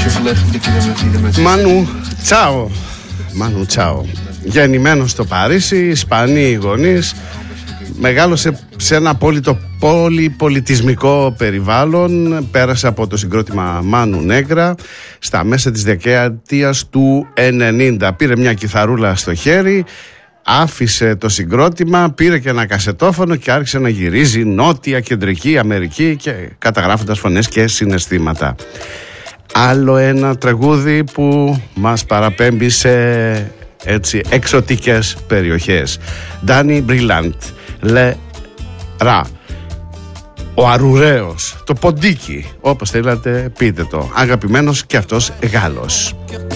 Μάνου Τσάο. Γεννημένος στο Παρίσι, Ισπανοί γονείς. Μεγάλωσε σε ένα πολυπολιτισμικό περιβάλλον. Πέρασε από το συγκρότημα Μάνου Νέγκρα στα μέσα της δεκαετίας του 90. Πήρε μια κιθαρούλα στο χέρι, άφησε το συγκρότημα, πήρε και ένα κασετόφωνο και άρχισε να γυρίζει Νότια, Κεντρική Αμερική και καταγράφοντας φωνές και συναισθήματα. Άλλο ένα τραγούδι που μας παραπέμπει σε έτσι εξωτικές περιοχές. Ντάνι Μπριλάντ, Λε Ρα, ο Αρουραίος, το Ποντίκι, όπως θέλατε πείτε το. Αγαπημένος και αυτός Γάλλος.